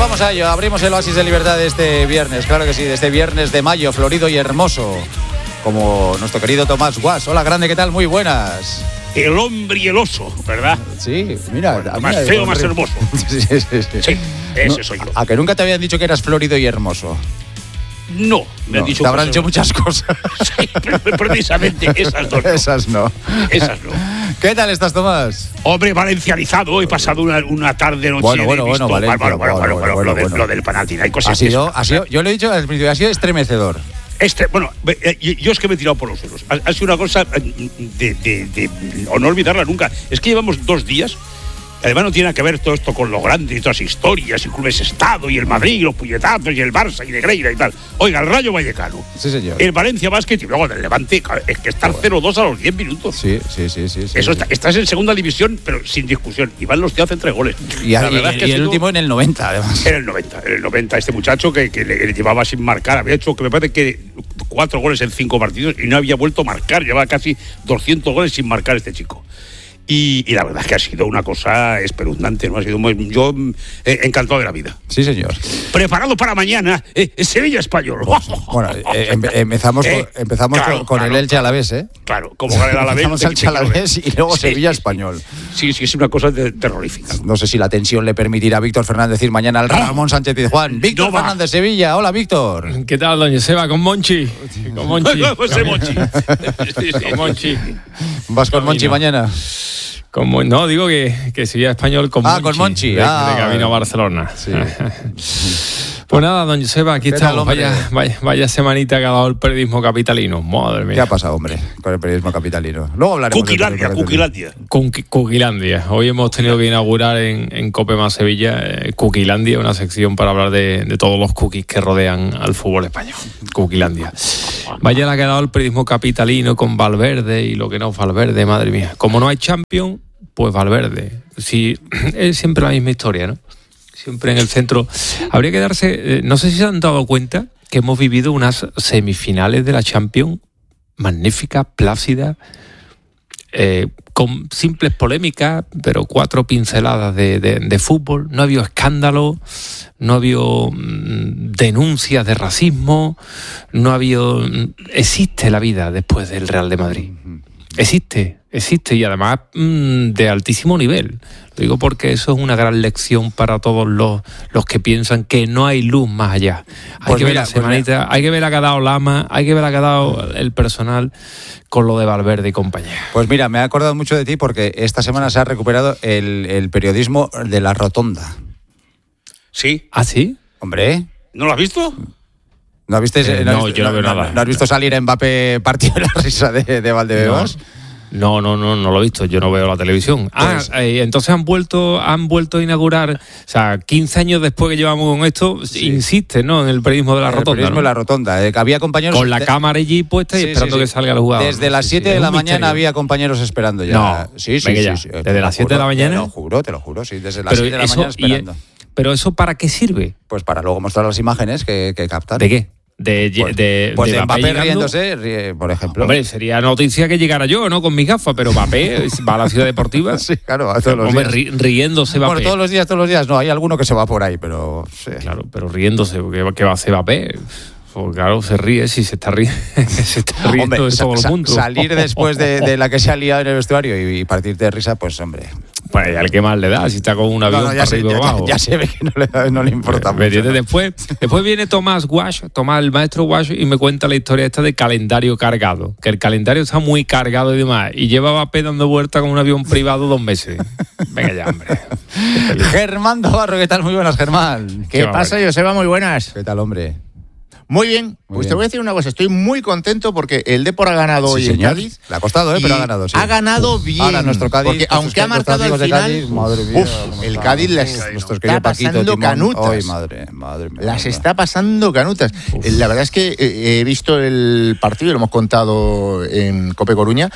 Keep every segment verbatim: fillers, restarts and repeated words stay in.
vamos a ello. Abrimos el oasis de libertad de este viernes, claro que sí, de este viernes de mayo, florido y hermoso, como nuestro querido Tomás Guas. Hola, grande, ¿qué tal? Muy buenas. El hombre y el oso, ¿verdad? Sí, mira. Bueno, más mira, feo, más hermoso. Sí, sí, sí. Sí, ese no, soy yo. ¿A que nunca te habían dicho que eras florido y hermoso? No, me no, han dicho te habrán dicho muchas cosas. Sí, precisamente esas dos no. Esas no. Esas no. ¿Qué tal estás, Tomás? Hombre, valencianizado. He pasado una, una tarde, noche. Bueno, bueno, bueno, Valencia, bueno, bueno, bueno, bueno, bueno, bueno, lo, de, bueno. lo del Panathinaikos. Ha sido, ha sido, yo lo he dicho al principio, ha sido estremecedor. Este, bueno, yo es que me he tirado por los suelos. Ha, ha sido una cosa de, de, de, o no olvidarla nunca. Es que llevamos dos días. Además no tiene que ver todo esto con lo grande y todas las historias y clubes Estado y el Madrid y los puñetazos y el Barça y Negreira y tal. Oiga, el Rayo Vallecano. Sí, señor. El Valencia Basket y luego el Levante. Es que estar cero dos a los diez minutos. Sí, sí, sí, sí. sí Eso sí. Está, estás en segunda división, pero sin discusión. Iván Los te hacen tres goles. Y, a, y, es que y el último en el noventa, además. En el noventa. En el noventa, este muchacho que, que le, le llevaba sin marcar. Había hecho, que me parece que cuatro goles en cinco partidos y no había vuelto a marcar. Llevaba casi doscientos goles sin marcar este chico. Y, y la verdad es que ha sido una cosa espeluznante, ¿no? Ha sido muy, yo eh, encantado de la vida. Sí, señor. Preparado para mañana, eh, Sevilla Español. Bueno, eh, em, empezamos, eh, con, empezamos claro, con, con claro, el Elche Alavés, ¿eh? Claro, como gana el Alavés. Empezamos el Elche Alavés y luego sí, Sevilla Español. Sí, sí, es una cosa de, terrorífica. No sé si la tensión le permitirá a Víctor Fernández ir mañana al Ramón Sánchez Pizjuán. Víctor no Fernández, Sevilla. Hola, Víctor. ¿Qué tal, doña Seba? Con Monchi. Con Monchi. José Monchi. Sí, sí, con Monchi. ¿Vas con Monchi mañana? Como, no, digo que, que sería español con ah, Monchi. con Monchi. De, ah, de camino a Barcelona. Sí. Pues nada, don Joseba, aquí estamos. Tal, vaya, vaya, vaya semanita que ha dado el periodismo capitalino. Madre mía. ¿Qué ha pasado, hombre, con el periodismo capitalino? Luego hablaremos. Cuquilandia, Cuquilandia. Cuquilandia. Hoy hemos tenido que inaugurar en, en Cope Más Sevilla eh, Cuquilandia, una sección para hablar de, de todos los cookies que rodean al fútbol español. Cuquilandia. Vaya la que ha dado el periodismo capitalino con Valverde y lo que no es Valverde, madre mía. Como no hay Champions, pues Valverde. Sí, es siempre la misma historia, ¿no? Siempre en el centro. Habría que darse, eh, no sé si se han dado cuenta que hemos vivido unas semifinales de la Champions magníficas, plácidas, eh, con simples polémicas, pero cuatro pinceladas de, de, de fútbol. No ha habido escándalo, no ha habido mm, denuncias de racismo, no ha habido... Mm, existe la vida después del Real de Madrid. Existe, existe y además mmm, de altísimo nivel. Lo digo porque eso es una gran lección para todos los, los que piensan que no hay luz más allá. Hay pues que mira, ver la semanita, pues hay que ver la que ha dado Lama, hay que ver la que ha dado el personal con lo de Valverde y compañía. Pues mira, me he acordado mucho de ti porque esta semana se ha recuperado el, el periodismo de la Rotonda. ¿Sí? ¿Ah, sí? Hombre. ¿No lo has visto? ¿No, viste, eh, no, no visto, yo no, no veo no, nada. ¿No has visto salir a Mbappé partido de la risa de, de Valdebebas? No, no, no, no lo he visto. Yo no veo la televisión. Pues, ah, eh, entonces han vuelto, han vuelto a inaugurar, o sea, quince años después que llevamos con esto, sí. Insiste, ¿no? En el periodismo de la el Rotonda. El periodismo ¿no? de la Rotonda. Eh, que había compañeros con la de... cámara allí puesta y sí, esperando sí, sí. que salga el jugador. Desde las siete sí, sí. de la mañana misterio. Había compañeros esperando ya. No, sí, sí, venga sí, ya. sí. Desde las siete de la mañana. Te lo juro, te lo juro, sí. Desde las siete de la mañana esperando. Y, ¿Pero eso para qué sirve? Pues para luego mostrar las imágenes que, que captan. ¿De qué? De, pues, de, pues de de Mbappé, Mbappé riéndose, ríe, por ejemplo. Hombre, sería noticia que llegara yo, ¿no? Con mis gafas, pero Mbappé va a la ciudad deportiva. Sí, claro, a todos los Hombre, días. Ri, riéndose Mbappé. Bueno, todos los días, todos los días, no, hay alguno que se va por ahí, pero... Sí. Claro, pero riéndose, porque ¿qué va a hacer Mbappé? Pues claro, se ríe, si se está riendo, se está riendo hombre, de todo sa- el mundo. Salir después de, de la que se ha liado en el vestuario y, y partirte de risa, pues hombre... Pues al que más le da, si está con un avión no, no, ya, se, ya, ya, ya se ve que no le, no le importa me, mucho. ¿no? Después, después viene Tomás Wash, Tomás, el maestro Wash, y me cuenta la historia esta de calendario cargado. Que el calendario está muy cargado y demás. Y lleva Mbappé dando vuelta con un avión privado dos meses. Venga ya, hombre. Germán Navarro, ¿qué tal? Muy buenas, Germán. ¿Qué, ¿Qué pasa, Joseba? Muy buenas. ¿Qué tal, hombre? Muy bien, Muy pues bien. Te voy a decir una cosa, estoy muy contento porque el Depor ha ganado sí, hoy señor. en Cádiz. Le ha costado, ¿eh? Pero ha ganado, sí. Ha ganado bien. Ahora nuestro Cádiz, porque aunque ha marcado al final, Cádiz, madre mía, uf, el Cádiz las está pasando canutas. Ay, madre, madre mía, las madre. está pasando canutas. Uf. La verdad es que eh, he visto el partido, lo hemos contado en Cope Coruña,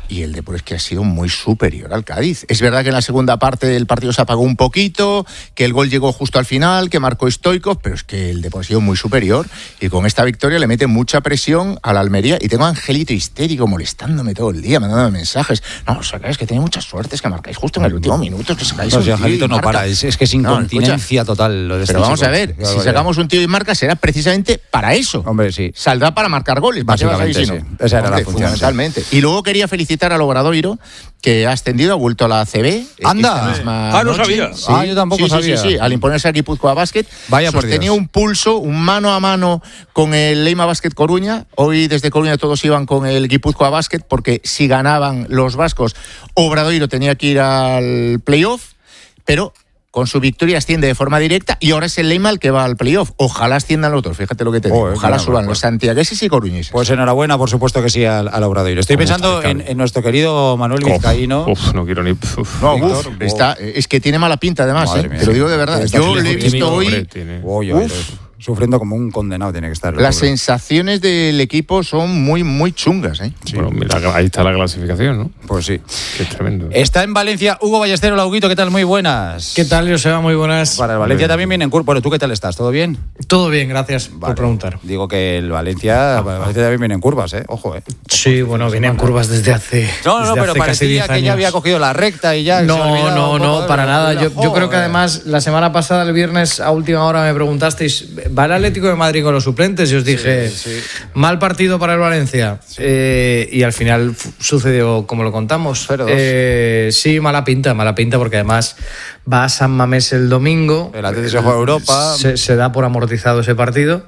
y el Depor es que ha sido muy superior al Cádiz. Es verdad que en la segunda parte el partido se apagó un poquito, que el gol llegó justo al final, que marcó Stoichkov, pero es que el Depor ha sido muy superior y con esta victoria le mete mucha presión a la Almería. Y tengo a Angelito histérico molestándome todo el día, mandándome mensajes. No, o sea, es que tenéis mucha suerte, es que marcáis justo en el último minuto, es que sacáis no, un si Angelito no marca. para, es, es que es incontinencia no, total lo de Pero este vamos chico. a ver, Claro, si ya. sacamos un tío y marca será precisamente para eso. Hombre, sí. Saldrá para marcar goles, Básicamente, si no? sí. Esa era Hombre, la función, fundamentalmente. Y luego quería felicitar al Obradoiro, que ha ascendido, ha vuelto a la A C B. ¡Anda! esta misma Ah, no noche. sabía. Sí, Ah, yo tampoco sí, sí, sabía. Sí, sí, al imponerse a Guipúzcoa Basket. Vaya por sostenía Dios. un pulso, un mano a mano con el Leima Basket Coruña. Hoy desde Coruña todos iban con el Guipúzcoa Basket, porque si ganaban los vascos, Obradoiro tenía que ir al playoff, pero con su victoria asciende de forma directa y ahora es el Leima el que va al playoff. Ojalá asciendan los dos, fíjate lo que te digo. Joder, Ojalá mira, suban pues, los santiagueses y coruñeses. Pues enhorabuena, por supuesto que sí, al, al Obradoiro. Estoy pensando en, en nuestro querido Manuel Vizcaíno. Uf, no quiero ni. Uf. No, Víctor, uf, está, es que tiene mala pinta además, Madre ¿eh? mía, Te lo sí. digo de verdad. Está Yo lejos le he de visto mí, hoy. hombre, tiene- Uy, Uf. oye, sufriendo como un condenado tiene que estar. el Las pobre. sensaciones del equipo son muy, muy chungas, ¿eh? Bueno, mira, ahí está la clasificación, ¿no? Pues sí. Que es tremendo. Está en Valencia Hugo Ballesteros, Lauguito, ¿qué tal? Muy buenas. ¿Qué tal, Joseba? Muy buenas. Para el Valencia también viene en curva. Bueno, ¿tú qué tal estás? ¿Todo bien? Todo bien, gracias Vale. por preguntar. Digo que el Valencia, el Valencia también viene en curvas, ¿eh? Ojo, ¿eh? Sí, bueno, viene en curvas desde hace. No, no, no, desde pero hace casi parecía diez que años. ya había cogido la recta y ya. se ha No, olvidado no, un poco no, de- para nada. Yo, yo creo que Joder. además la semana pasada, el viernes, a última hora me preguntasteis, ¿va el Atlético de Madrid con los suplentes? Y os dije, Sí, sí. mal partido para el Valencia. Eh, y al final f- sucedió como lo contamos. cero dos. Eh, sí, mala pinta, mala pinta, porque además va a San Mamés el domingo. El Atlético se juega a Europa. Se, se da por amortizado ese partido.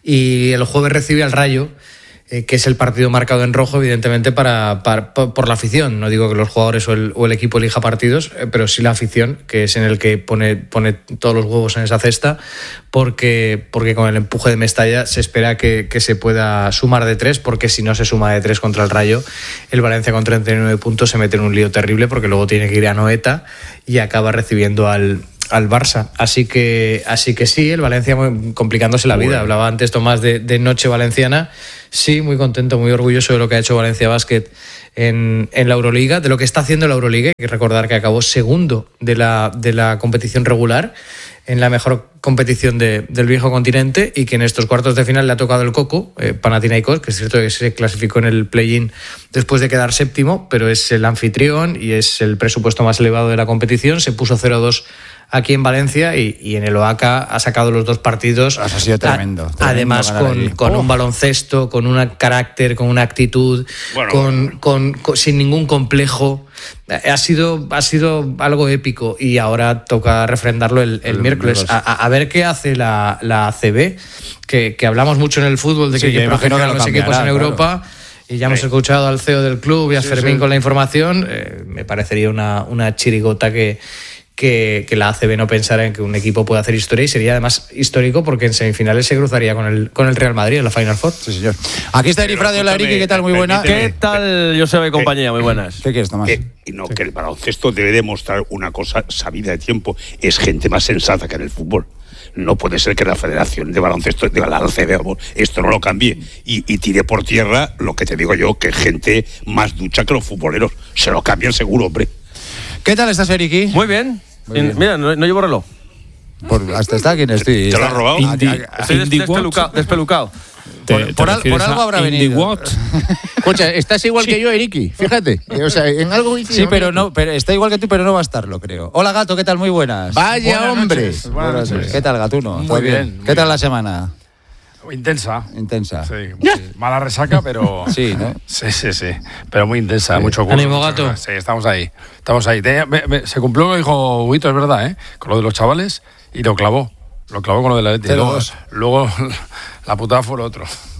Y el jueves recibe al Rayo, eh, que es el partido marcado en rojo, evidentemente, para, para- por, por la afición. No digo que los jugadores o el, o el equipo elija partidos, eh, pero sí la afición, que es en el que pone, pone todos los huevos en esa cesta, porque, porque con el empuje de Mestalla se espera que, que se pueda sumar de tres, porque si no se suma de tres contra el Rayo, el Valencia con treinta y nueve puntos se mete en un lío terrible, porque luego tiene que ir a Noeta y acaba recibiendo al al Barça, así que así que sí, el Valencia muy- complicándose la vida. Bueno. Hablaba antes Tomás de, de noche valenciana. Sí, muy contento, muy orgulloso de lo que ha hecho Valencia Basket en, en la Euroliga, de lo que está haciendo la Euroliga. Hay que recordar que acabó segundo de la, de la competición regular, en la mejor competición de- del viejo continente, y que en estos cuartos de final le ha tocado el coco, eh, Panathinaikos, que es cierto que se clasificó en el play-in después de quedar séptimo, pero es el anfitrión y es el presupuesto más elevado de la competición. Se puso cero dos aquí en Valencia y, y en el Oaca ha sacado los dos partidos. Ha sido tremendo, A- tremendo además, ganar con, allí. con Oh. un baloncesto, con un carácter, con una actitud, Bueno, con, bueno. Con, con- sin ningún complejo. Ha sido, ha sido algo épico y ahora toca refrendarlo el, el El miércoles. miércoles. A, a- a ver qué hace la, la A C B, que, que hablamos mucho en el fútbol de que Sí, hay que yo imagino proteger que a lo los cambiará, equipos en claro. Europa. Y ya hemos Sí. escuchado al C E O del club y a Sí, Fermín sí. con la información. Eh, me parecería una, una chirigota que, que, que la A C B no pensara en que un equipo pueda hacer historia, y sería además histórico porque en semifinales se cruzaría con el, con el Real Madrid en la Final Four. Sí, señor. Aquí está Eri Fradio, la escúchame, Eriki, ¿qué tal? Muy buena. permíteme. ¿Qué tal, Joseba y compañía? Muy buenas. ¿Qué quieres, Tomás? Que, y no, que el baloncesto debe demostrar una cosa sabida de tiempo. Es gente más sensata que en el fútbol. No puede ser que la Federación de Baloncesto de la A C B esto no lo cambie y, y tire por tierra lo que te digo yo, que gente más ducha que los futboleros. Se lo cambian seguro, hombre. ¿Qué tal estás, Eriki? Muy bien. Muy bien. Mira, no, no llevo reloj. Por, hasta está quien estoy. ¿Te lo has robado? Indi- Estoy des- Indi despelucado. despelucado. ¿Te- Por- te por al- refieres por algo a habrá Indie venido. What? Escucha, estás igual que yo, Eriki, fíjate. Eh, O sea, en algo Sí, pero no, pero está igual que tú, pero no va a estarlo, creo. Hola, Gato, ¿qué tal? Muy buenas. Vaya Buenas hombre. noches, buenas Buenas noches. noches. ¿Qué tal, Gatuno? Muy ¿Todo bien, muy ¿Qué tal bien. la semana? Intensa. Intensa. Sí, sí. Mala resaca, pero. Sí, ¿no? Sí, sí, sí. Pero muy intensa, mucho curso. Ánimo, mucho- gato. Sí, estamos ahí. Estamos ahí. Te- me- me- se cumplió lo que dijo Huguito, es verdad, ¿eh? Con lo de los chavales y lo clavó. Lo clavó con lo de la Leti. cero Luego, dos. luego la putada fue lo otro.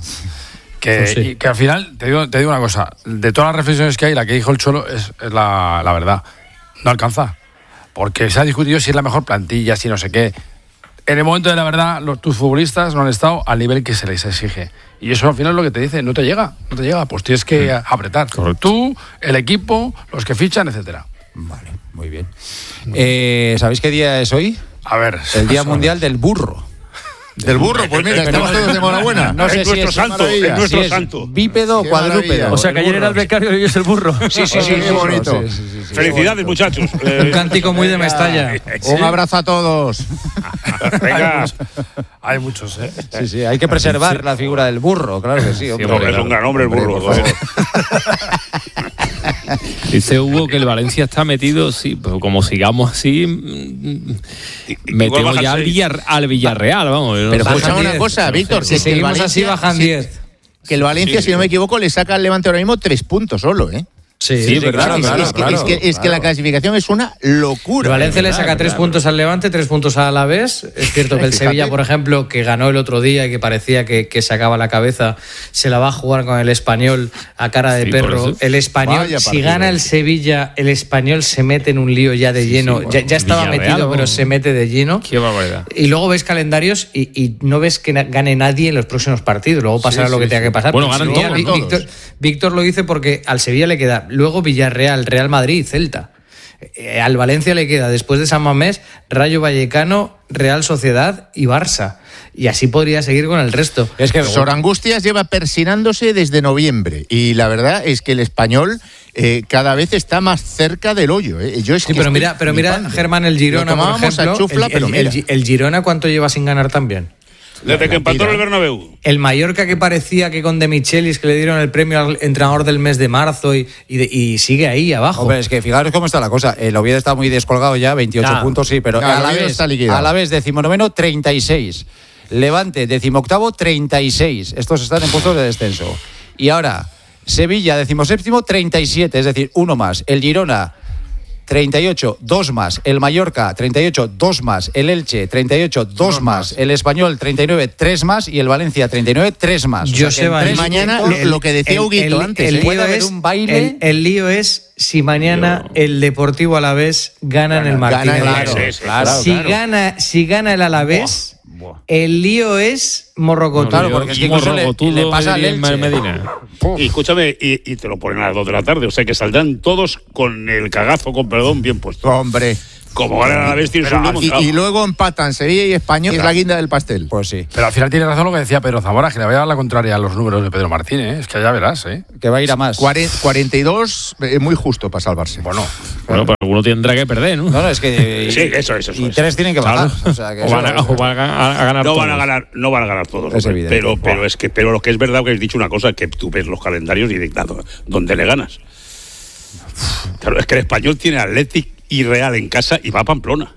Que, Pues sí. y que al final, te digo, te digo una cosa, de todas las reflexiones que hay, la que dijo el Cholo es, es la, la verdad. No alcanza. Porque se ha discutido si es la mejor plantilla, si no sé qué. En el momento de la verdad, los, tus futbolistas no han estado al nivel que se les exige. Y eso al final es lo que te dice, no te llega, no te llega, pues tienes que apretar. Tú, el equipo, los que fichan, etcétera. Vale, muy bien. Eh, ¿Sabéis qué día es hoy? A ver. El Día Mundial del Burro. Del burro, pues mira, estamos todos de enhorabuena. No sé es si nuestro es santo, maravilla. es nuestro si es santo. bípedo o Qué cuadrúpedo. maravilla. O sea, que El ayer era el burro. becario y hoy es el burro. Sí, sí, sí. Qué bonito. Sí, sí, sí, sí. Felicidades, muchachos. Eh, Un cántico muy de Mestalla. Un abrazo a todos. Venga. Hay muchos, ¿eh? Sí, sí, hay que preservar la figura del burro, claro que sí. hombre. hombre, Es un gran hombre el burro. Hombre, por joder. Dice Hugo que el Valencia está metido, sí, pero como sigamos así, mm, Igual metemos bajan ya al, seis. Villar- al Villarreal, vamos. yo no Pero sé. escucha una diez. cosa, Víctor, Si que, que el seguimos Valencia, así, bajan si- diez. que el Valencia, Sí, si no sí. me equivoco, le saca al Levante ahora mismo tres puntos solo, ¿eh? Sí, Sí, sí, pero claro, es, claro, es que, claro, es, que, es que claro. la clasificación es una locura. El Valencia le Claro, saca tres claro. puntos al Levante, tres puntos al Alavés. Es cierto que el Fíjate. Sevilla, por ejemplo, que ganó el otro día y que parecía que, que sacaba la cabeza, se la va a jugar con el Español a cara de Sí, por perro. eso. El Español, Vaya si partido. gana el Sevilla, el Español se mete en un lío ya de lleno. bueno, ya, ya estaba Villarreal, metido, pero vamos. se mete de lleno. Qué barbaridad. Y luego ves calendarios y, y no ves que na- gane nadie en los próximos partidos. Luego pasará Sí, lo que sí, tenga sí. que pasar. Bueno, Pero ganan Sevilla, todos, Vi- todos. Víctor, Víctor lo dice porque al Sevilla le queda luego Villarreal, Real Madrid, Celta. Eh, al Valencia le queda, después de San Mamés, Rayo Vallecano, Real Sociedad y Barça. Y así podría seguir con el resto. Es que Sor Angustias lleva persinándose desde noviembre y la verdad es que el Español eh, cada vez está más cerca del hoyo. ¿eh? Yo es Sí, que pero estoy mira, pero mira flipando. Germán, el Girona, Lo por tomábamos a ejemplo. chufla, el, pero el- mira. el- el Girona, ¿cuánto lleva sin ganar también? Desde que empató en el Bernabéu. El Mallorca, que parecía que con De Michelis, que le dieron el premio al entrenador del mes de marzo y, y, de- y sigue ahí abajo. Hombre, es que fijaros cómo está la cosa. El Oviedo está muy descolgado ya, veintiocho Nah. puntos, sí, pero Nah, el a la Oviedo vez, está liquidado. a la vez decimonoveno, treinta y seis. Levante, decimoctavo, treinta y seis. Estos están en puestos de descenso. Y ahora, Sevilla, decimoséptimo, treinta y siete, es decir, uno más. El Girona, treinta y ocho, dos más. El Mallorca, treinta y ocho, dos más. El Elche, treinta y ocho, dos más. El Español, treinta y nueve, tres más. Y el Valencia, treinta y nueve, tres más. O sea, que en Joseba, tres mañana puntos- lo- lo que decía Huguito antes, el ¿eh? lío Puede haber es, un baile. El, el lío es si mañana el Deportivo Alavés gana en el Martínez. gana el- Valero. Claro, sí, claro, si, claro. Gana, si gana el Alavés, el lío es morrocotudo. Claro, porque es que incluso le- le pasa al Elche. Medina. Y escúchame, y, y te lo ponen a las dos de la tarde. O sea que saldrán todos con el cagazo, con perdón, bien puesto. Hombre. Como ganan a la vez, tienes un lío Y, montado. y luego empatan Sevilla y Español, es la guinda del pastel. Pues sí. Pero al final tiene razón lo que decía Pedro Zamora, que le voy a dar la contraria a los números de Pedro Martínez. ¿eh? Es que ya verás, ¿eh? Que va a ir a más. Cuare- cuarenta y dos, eh, muy justo para salvarse. Bueno, Bueno, pero alguno tendrá que perder, ¿no? No, no, es que. Sí, eso es, eso Y es. tres tienen que bajar. Claro. O sea, que O eso- van a, o van a- a ganar No todos. van a ganar, no van a ganar todos. Es hombre. evidente. Pero, pero es que, pero lo que es verdad que has dicho una cosa, que tú ves los calendarios y dices, "Nada, ¿dónde le ganas? Claro, es que el Español tiene Athletic y Real en casa y va a Pamplona.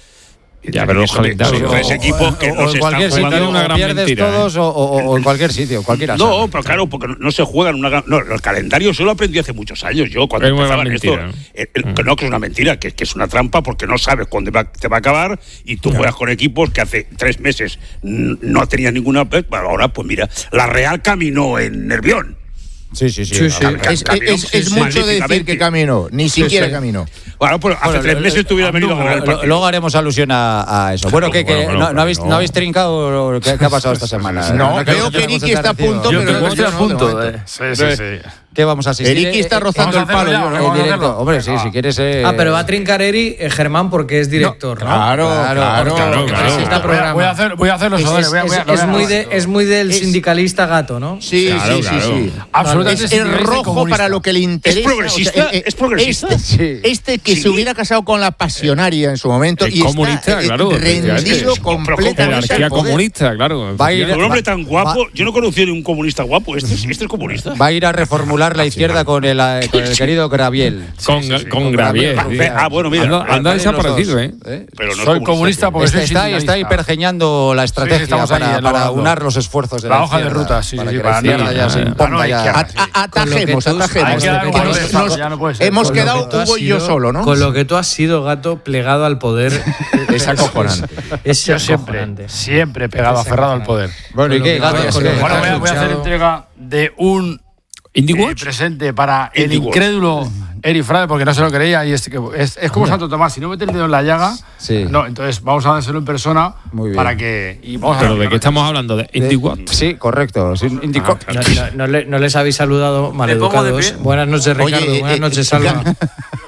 Ya, pero los Son- calendarios. son tres equipos que o, no o se en cualquier están sitio, jugando. una o gran pierdes mentira, todos ¿eh? o, o- o en cualquier sitio, cualquiera. No, sabe. pero claro, porque no, no se juegan una gran- no, el calendario yo lo aprendí hace muchos años. Yo cuando Es una empezaban gran esto, mentira, eh, el- que no que es una mentira, que, que es una trampa porque no sabes cuándo va- te va a acabar y tú juegas con equipos que hace tres meses n- no tenías ninguna. Pues, bueno, ahora pues mira, la Real caminó en Nervión. Sí, sí, sí. Sí, sí. Claro, Es, Caminó, es- es sí, mucho decir magníficamente. que caminó, ni siquiera sí. caminó. Bueno, pues hace Bueno, tres lo- meses te hubiera venido a ganar el Lo- partido. Luego haremos alusión a, a eso. Bueno, que, que bueno, bueno, no, pero no habéis, no. no habéis trincado qué, qué ha pasado esta semana. No, creo veo que tenemos Ricky está a concentración. punto, Yo pero creo que yo estoy a no, de punto. momento. eh. sí, sí, sí. ¿Qué vamos a asistir? Eriki está Eh, eh, rozando vamos a el palo. hacerlo ya, yo, en ¿no? vamos a directo. hacerlo. Hombre, sí, si quieres. eh, Ah, pero va a trincar Eri, eh, Germán, porque es director, ¿no? Claro, claro, Claro, claro. claro. Así está Voy a, programa. voy a hacer, voy a hacer los Es, honores. es- voy a- voy a- es- voy a- es muy de, es muy del Es- sindicalista gato, ¿no? Sí, Claro, sí, claro. sí, sí. Absolutamente Es, es sindicalista y rojo comunista. para lo que le interesa. progresista? O sea, eh, ¿Es progresista? Este, Sí. este que Sí. se hubiera casado con la pasionaria en su momento Es y comunista, está eh, claro, rendido efectivamente. completamente al Jerarquía poder. comunista, claro. Va a ir- Un hombre va- tan guapo, va- yo no conocí ni un comunista guapo. Este es, este es comunista. Va a ir a reformular la izquierda con el, eh, con el querido Graviel. Con, con Gravier. Gravier. tío. Ah, bueno, mira. Anda, anda Van a ir los desaparecido, dos, ¿eh? ¿eh? Pero no es Soy comunista tío. porque Este soy está, está sindicalista. ahí pergeñando la estrategia estamos ahí para, para elaborando. unar los esfuerzos de La la, hoja de izquierda, ruta, sí, para sí, que para la izquierda no- ya se para imponga no ya. izquierda. A- a- Atajemos, Con lo que tú- atajemos. Hay que dar un Que golpe de nos- estado, nos- ya no puede ser. hemos Con lo quedado que tú has Hugo y yo sido- solo, ¿no? Con lo que tú has sido, gato, plegado al poder. Es acojonante. Es Yo siempre, acojonante. siempre pegado, aferrado al poder. Bueno, ¿y Con qué? lo que- Gato? con lo que- Bueno, voy a, has voy a hacer luchado. entrega de un Indie eh, Watch. presente para el Indie Watch. incrédulo Eri Frade, porque no se lo creía. Y es, que es, es como Santo Tomás, si no mete el dedo en la llaga, Sí. no, entonces vamos a dárselo en persona Muy bien. para que. Y vamos a ¿Pero de qué estamos hablando? ¿De Indie Watch? Sí, correcto. Sí, Indico- No, no- no le- no les habéis saludado pongo de maleducados. pie. Buenas noches, Ricardo. Oye, eh, Buenas eh, noches, eh, Salva.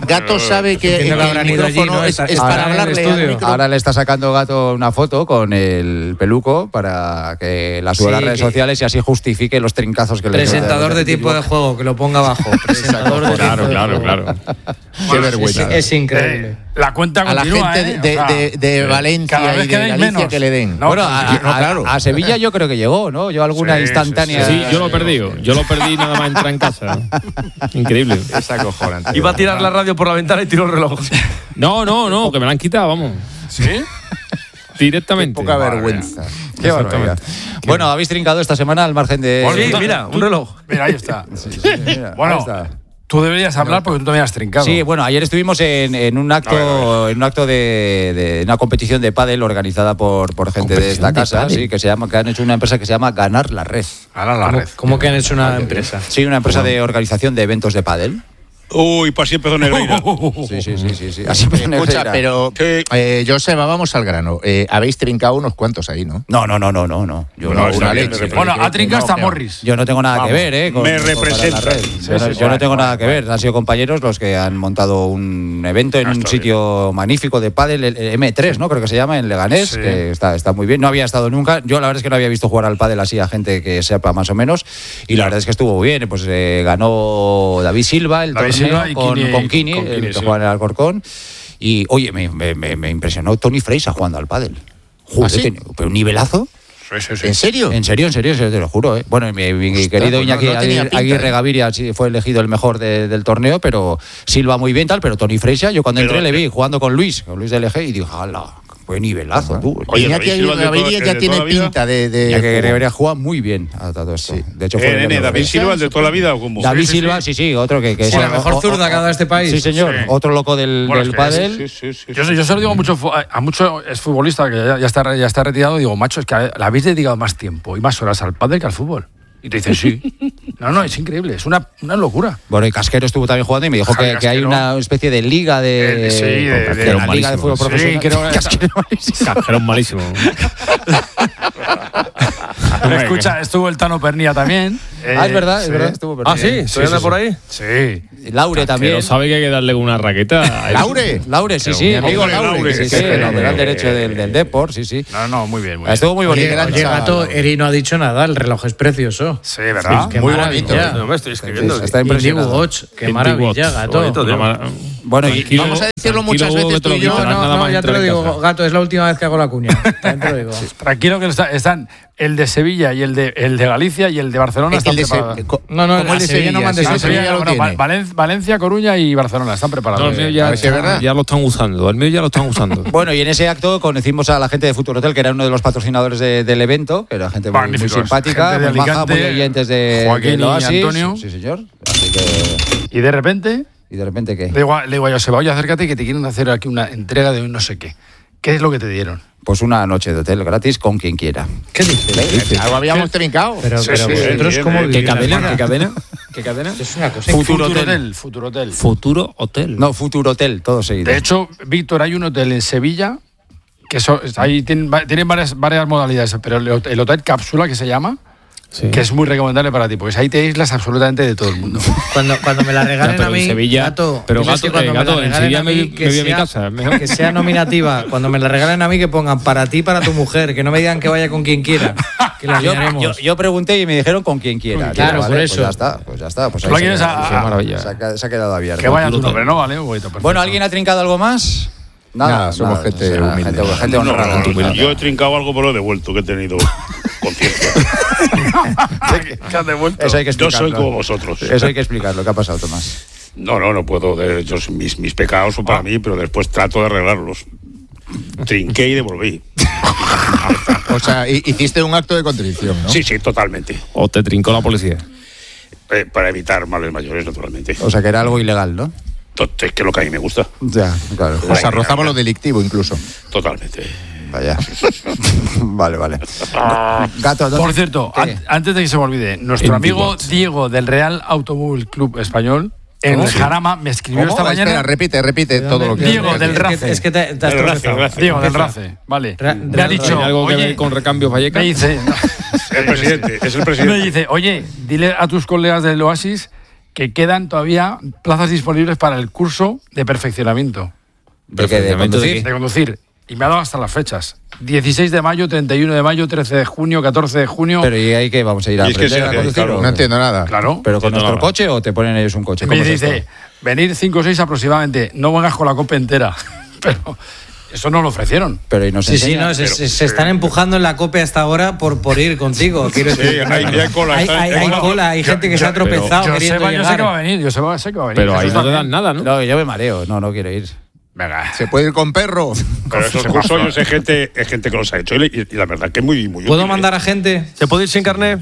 Gato sabe que, Entiendo que que habrán el ido allí, micrófono ¿no? es, es Ahora para en el hablarle al estudio. micro. Ahora le está sacando Gato una foto con el peluco para que la suba a las Sí, redes que- sociales y así justifique los trincazos que le Presentador de tiempo de juego, que lo ponga abajo. Presentador de Claro, tiempo de claro, juego. claro. Qué vergüenza. Es, es increíble. Eh, la cuenta A la continúa, gente ¿eh? de, O sea, de- de cada Valencia vez y de quedáis Galicia menos. que le den. No, Bueno, a, no, a- claro. a Sevilla yo creo que llegó, ¿no? Yo alguna Sí, instantánea. sí, Sí, yo lo he perdido. Yo lo perdí nada más entrar en casa. Increíble. Es acojonante. Iba a tirar la radio por la ventana y tiró el reloj. No, no, no, que me la han quitado, vamos. ¿Sí? Directamente. Poca vergüenza. Qué barbaridad. Bueno, habéis trincado esta semana al margen de. Bueno, Sí, tú- mira, un reloj. Mira, ahí está. Mira, Bueno, ahí está. tú deberías hablar porque tú también has trincado. Sí, bueno, ayer estuvimos en, en un acto, en un acto de, de una competición de pádel organizada por, por gente de esta casa, sí, que se llama, que han hecho una empresa que se llama Ganar la Red. Ahora la ¿Cómo, red. cómo que han hecho una empresa? Sí, una empresa de organización de eventos de pádel. Uy, pues así empezó Negreira. Sí, sí, sí, sí, sí. Así empezó Escucha, Negreira. pero Sí. eh, Joseba, vamos al grano. Eh, habéis trincado unos cuantos ahí, ¿no? No, no, no, no, no, no. Yo Bueno, no, está una bien, leche. me Bueno, que- ha trincado no, hasta que- Morris. Yo no tengo nada Vamos. que ver, ¿eh? Me con representa. Ganar la Red. Sí, Yo, no, sí, yo guay, no tengo nada guay, que ver. Han sido compañeros los que han montado un evento en Ah, un está sitio magnífico de pádel, el M tres, ¿no? Creo que se llama, en Leganés, Sí. que está, está muy bien. No había estado nunca. Yo la verdad es que no había visto jugar al pádel así a gente que sepa más o menos. Y la verdad es que estuvo bien. Pues eh, ganó David Silva el David torneo Silva y con, Kini- con Kini, con el Kini, que sí. juega en el Alcorcón. Y oye, me, me- me- me impresionó Tony Freisa jugando al pádel. Joder, ¿Ah, sí? tenía- pero un nivelazo. Sí, sí, sí. ¿En serio? En serio, en serio, en serio, te lo juro. ¿eh? Bueno, mi, mi Ostras, querido pues no- Iñaki no tenía Aguirre, pinta, Aguirre ¿eh? Gaviria sí, fue elegido el mejor de- del torneo, pero Silva muy bien tal, pero Tony Freixa, yo cuando Pero- entré le vi jugando con Luis, con Luis de L G y dije, ¡hala! Buen nivelazo, tú. Oye, Iñaki David Silva de Gaviria toda- ya de tiene toda la vida. pinta de... de Iñaki juego. Gaviria juega muy bien a todo esto. De hecho, fue Eh, el nene, mejor. David Silva, el de toda la vida o cómo? David Sí, sí, Silva, sí. sí, sí, otro que, que Sí, es la mejor o- o- zurda que ha dado este país. Sí, señor, Sí. otro loco del, Bueno, del es que pádel. Sí, sí, sí. Yo, sé- yo se lo digo mucho fu- a muchos exfutbolistas que ya, ya está, ya está retirado. Digo, macho, es que le habéis dedicado más tiempo y más horas al pádel que al fútbol. Y te dicen, sí. No, no, es increíble. Es una, una locura. Bueno, y Casquero estuvo también jugando y me dijo Javi que, que hay Casquero. una especie de liga de, Eh, sí, de- de de- la liga de fútbol Sí, profesional. creo que- Casquero malísimo. Cajero malísimo. Escucha, estuvo el Tano Pernía también. Ah, es verdad, es sí. verdad, estuvo Ah, perdido. sí, ¿todavía anda por ahí? Sí. Laure también. Pero sabe que hay que darle una raqueta. ¿Laure? Laure, sí, Pero sí, mi amigo hombre, Laure, Laure, sí, que sí, sí, el lateral eh, derecho del, del Depor, sí, sí. No, no, muy bien, muy bien. Estuvo muy bonito. Oye, gran oye, chaval. Gato, Eri no ha dicho nada, el reloj es precioso. Sí, ¿verdad? Qué Muy maravilla. bonito. No me estoy escribiendo. Sí, está Indigo impresionado. Watch, qué Indigo maravilla, Watch. Gato. Bonito, tío. Bueno, y, Tranquilo, vamos a decirlo muchas tranquilo, veces que te lo tú y yo, No, quitarán no, nada no, más ya te entrar lo en digo, casa. Gato, es la última vez que hago la cuña. También te lo digo. Tranquilo que está- están el de Sevilla y el de, el de Galicia y el de Barcelona El están de Se- preparados. co- No, no, como el a de Sevilla no Sevilla, mandes sí, a Sevilla Sevilla, lo bueno, tiene. Val- Valen- Valencia, Coruña y Barcelona están preparados. No, el mío A ya, ver si es verdad. ya lo están usando. El mío ya lo están usando. bueno, y en ese acto conocimos a la gente de Futuro Hotel, que era uno de los patrocinadores de- del evento, que era gente muy, muy Magníficos. simpática, Gente de muy maja, Alicante, muy oyentes de, Joaquín del y Oasis. Antonio. Sí, señor. Así que, Y de repente, y de repente, ¿qué? le digo, a- le digo a Joseba, oye, acércate que te quieren hacer aquí una entrega de un no sé qué. ¿Qué es lo que te dieron? Pues una noche de hotel gratis con quien quiera. ¿Qué dices? Algo habíamos trincado. Pero, Sí, pero sí, vosotros, bien, ¿cómo bien. vivís ¿Qué la cadena? vida? ¿Qué cadena? ¿Qué cadena? Es una cosa. Futuro Futuro Hotel. Hotel. Futuro Hotel. Futuro Hotel. No, Futuro Hotel, todo seguido. De hecho, Víctor, hay un hotel en Sevilla que eso, ahí tienen, va- tienen varias, varias modalidades, pero el, hot- el hotel cápsula que se llama, Sí. que es muy recomendable para ti, porque ahí te aíslas absolutamente de todo el mundo. Cuando, cuando me la regalen Ya, pero a mí, en Sevilla- Gato, pero diles Gato, que cuando eh, me la Gato, en regalen Sevilla a me mí, vi- que me vi a mi sea- casa, es mejor. que sea nominativa. Cuando me la regalen a mí, que pongan para ti y para tu mujer, que no me digan que vaya con quien quiera, que la Yo, liaremos. yo- yo pregunté y me dijeron con quien quiera. Claro, Digo, por vale, eso. Pues ya está, pues ya está. Pues ¿Tú ahí la se quieres queda- a- se- a- maravilla. se ha, se ha quedado abierto. Que vaya tu Futuro nombre, ¿no? Vale, un poquito, perfecto. Bueno, ¿alguien ha trincado algo más? Nada, somos gente o sea, humilde. Gente, gente No, no, honrada. no, Nada. yo he trincado algo, pero lo he devuelto, que he tenido conciencia. ¿Qué has devuelto? Eso hay que Yo explicarlo. soy como vosotros. Eso hay que explicarlo. ¿Qué ha pasado, Tomás? No, no, no puedo. de- yo- mis, mis pecados son para mí, pero después trato de arreglarlos. Trinqué y devolví. O sea, hi- hiciste un acto de contrición, ¿no? Sí, sí, totalmente. O te trincó la policía. Eh, para evitar males mayores, naturalmente. O sea, que era algo ilegal, ¿no? To- Es que es lo que a mí me gusta. Ya, claro. O sea, rozaba lo delictivo incluso. Totalmente. Vaya. vale, vale. Gato, ¿dónde- Por cierto, ¿Qué? an- antes de que se me olvide, nuestro En amigo Digot. Diego del Real Automóvil Club Español, en ¿Cómo? el Jarama, me escribió ¿Cómo? esta mañana. Espera, repite, repite todo lo que... Diego, del Es que- Race. Es que te, te has Del Race, tropezado. del Race. Diego del Empieza. Race, vale. Ra- me ha Real dicho, ¿Tiene algo que oye, ver con recambios Vallecas? me dice, no, El presidente, es el me presidente. dice, oye, dile a tus colegas del Oasis que quedan todavía plazas disponibles para el curso de perfeccionamiento. ¿De qué? ¿De conducir? De conducir. Y me ha dado hasta las fechas. dieciséis de mayo, treinta y uno de mayo, trece de junio, catorce de junio. Pero ¿y ahí qué? ¿Vamos a ir a Y es que aprender sí, a conducir? claro. ¿o? No entiendo nada. Claro. ¿Pero con Entiendo nuestro nada. coche o te ponen ellos un coche? Me ¿Cómo es dice, esto? venir cinco o seis aproximadamente. No vengas con la copa entera. Pero eso no lo ofrecieron. Pero y nos Sí, sí, enseñan- no, se, pero- se- se están empujando en la COPE hasta ahora por, por ir contigo. Quiero Sí, decir, hay- hay cola, hay, está- hay- hay hay cola. cola, hay gente que se ha pero- tropezado Yo queriendo sé, yo sé llegar. que va a venir, yo sé, sé que va a venir. Pero ahí Jesús no te también. dan nada, ¿no? No, yo me mareo. No, no quiero ir. Venga. ¿Se puede ir con perro? Pero esos cursos es gente, es gente que los ha hecho y, y la verdad que es muy, muy ¿Puedo útil, mandar ¿eh? a gente? ¿Se puede ir sin carnet?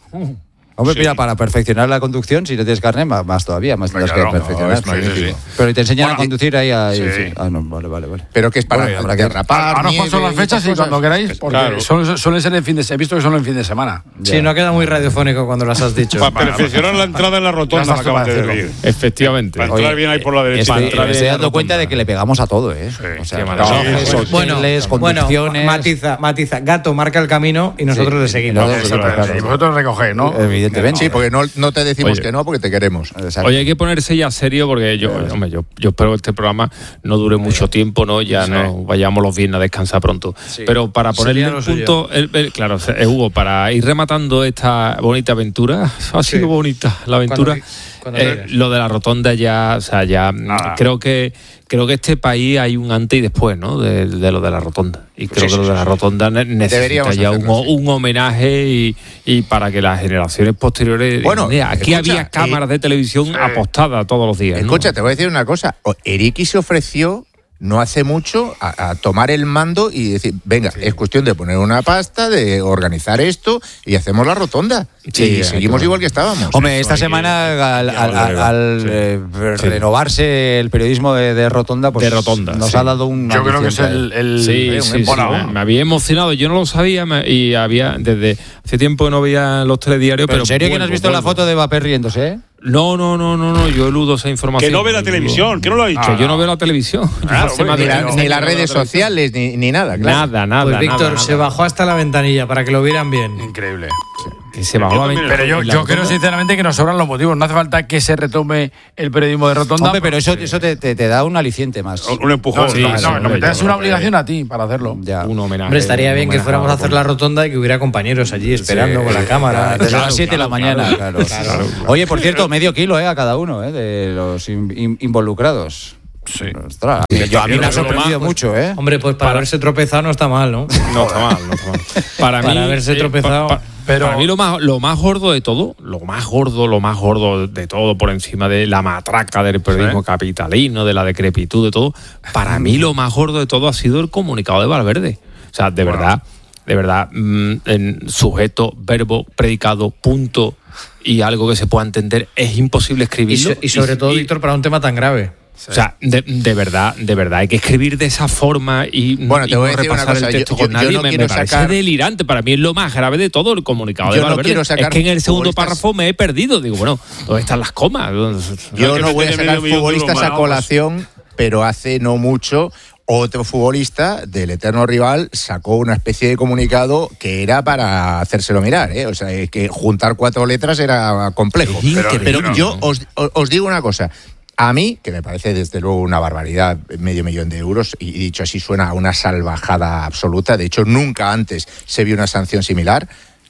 Hombre, Sí. mira, para perfeccionar la conducción, si no tienes carnet, más, más todavía, más tendrás Claro, que perfeccionar. no, es magnífico. Pero te enseñan Bueno, a conducir ahí. ahí sí. sí. Ah, no, vale, vale, vale. Pero que es para Bueno, habrá que- derrapar, Ahora os nieve paso las y fechas y esas cuando cosas. queráis, porque Claro. suelen, suelen ser en fin de semana. He visto que son en fin de semana. Sí, no queda muy radiofónico cuando las has dicho. Para perfeccionar la entrada en la Ya rotonda, estás me tú acaban para de decirlo. decir. Efectivamente. Para entrar bien ahí por la derecha. Estoy, Para me entrar estoy bien dando a cuenta de que le pegamos a todo, ¿eh? O sea, qué maravilla. relojes, Bueno, hoteles, bueno, conducciones. matiza, matiza. Gato marca el camino y nosotros Sí, le y seguimos. nosotros- Exactamente. claro. Y vosotros recogéis, ¿no? Evidentemente. Sí, porque no, no te decimos Oye. que no, porque te queremos. Exacto. Oye, hay que ponerse ya serio porque yo, hombre, yo, yo espero que este programa no dure mucho tiempo, ¿no? Ya Sí. no vayamos los viernes a descansar pronto. Sí. Pero para ponerle Sería un lo suyo. punto, el- el- claro, eh, Hugo, para ir rematando esta bonita aventura, ha sido bonita la aventura. Cuando- cuando Eh, quieras. lo de la rotonda ya, o sea, ya mm, Nada. creo que creo que este país hay un antes y después, ¿no? De, de lo de la rotonda. Y creo Sí, que sí, lo de sí, la sí. rotonda ne- necesita Deberíamos ya un, hacerlo, sí. un homenaje y, y para que las generaciones posteriores. Bueno, digan, aquí escucha, había cámaras eh, de televisión apostadas todos los días. ¿no? Escucha, te voy a decir una cosa. O- Eriki se ofreció no hace mucho a, a tomar el mando y decir, venga, es cuestión de poner una pasta, de organizar esto y hacemos la rotonda. Sí, y hay seguimos que- igual que estábamos. Hombre, esta hay que- semana al, hay que al- volver, al, sí. eh, Sí. renovarse el periodismo de, de Rotonda, pues De Rotonda, nos sí. ha dado un Yo creo que es el. el Sí, un sí, sí, empalagón. me, me había emocionado. Yo no lo sabía me- y había desde hace tiempo que no veía los telediarios. Pero Pero ¿en serio que no has vuelvo, visto la vuelvo. foto de Mbappé riéndose, eh? No, no, no, no, no. Yo eludo esa información. Que no ve la televisión, que no lo ha dicho. Que yo no veo la televisión. Yo Claro, hace hombre, más de Ni, la- quince ni años las que no veo redes la televisión. sociales, ni, ni nada, claro. Nada, nada. Pues Víctor, nada, se nada. bajó hasta la ventanilla para que lo vieran bien. Increíble. Que se bajó la también, ventana. Pero yo, La yo creo rotonda- sinceramente que nos sobran los motivos. No hace falta que se retome el periodismo de Rotonda. Hombre, pero eso, eso te, te- te da un aliciente más. Un un empujón. No, Sí, no, sí, no, hombre, no, me das yo una creo que- obligación a ti para hacerlo. Ya. Un homenaje. Hombre, estaría un bien que homenaje fuéramos a hacer la rotonda. rotonda y que hubiera compañeros allí esperando con la cámara. Desde Claro, las siete de la claro, mañana, claro, claro. claro, claro. Oye, por cierto, medio kilo, eh, a cada uno, eh, de los in- in- involucrados. Sí. Ostras, a mí- yo- a mí me ha sorprendido mucho, ¿eh? Hombre, pues para, haberse tropezado no está mal, ¿no? No está mal, no está mal. Para, Para mí, haberse tropezado. pa- pa- Pero- para mí lo más, lo más gordo de todo, lo más gordo, lo más gordo de todo, por encima de la matraca del periodismo capitalino, de la decrepitud, de todo, para mí lo más gordo de todo ha sido el comunicado de Valverde. O sea, de verdad, de verdad, mm, en sujeto, verbo, predicado, punto y algo que se pueda entender, es imposible Y, escribirlo. so- y sobre todo, y- Víctor, para un tema tan grave. O sea, de, de verdad, de verdad, hay que escribir de esa forma y, Bueno, y te voy a no decir una repasar cosa, el texto yo- con yo nadie. no me, quiero me parece sacar- delirante. Para mí es lo más grave de todo el comunicado de Yo no Valverde. quiero sacar es que en el segundo futbolistas- párrafo me he perdido. Digo, bueno, ¿dónde están las comas? Yo que no voy a meterle sacar medio millón de futbolistas euros a más. colación, pero hace no mucho otro futbolista del eterno rival sacó una especie de comunicado que era para hacérselo mirar, ¿eh? O sea, es que juntar cuatro letras era complejo. Es Pero, increíble, pero yo ¿no? os, os- os digo una cosa. A mí, que me parece desde luego una barbaridad, medio millón de euros, y dicho así suena a una salvajada absoluta, de hecho nunca antes se vio una sanción similar,